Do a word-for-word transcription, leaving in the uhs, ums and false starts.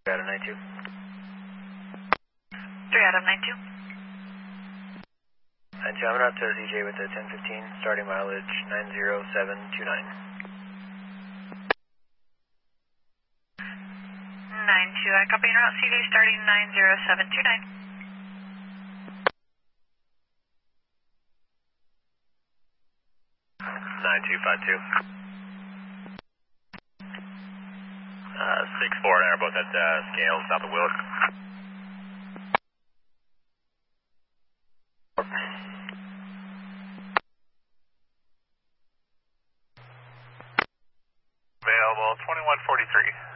Adam nine two. three Adam nine two. nine two, I'm out to D J with the ten fifteen, starting mileage nine zero seven two nine. nine two, I copy en route C D starting nine zero seven two nine. nine two five two. Uh, six four and both at uh, scale south of Willock. Available twenty-one forty-three.